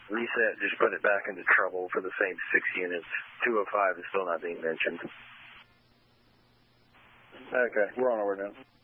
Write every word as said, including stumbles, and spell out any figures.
reset, just put it back into trouble for the same six units. two oh five is still not being mentioned. Okay, we're on our way now.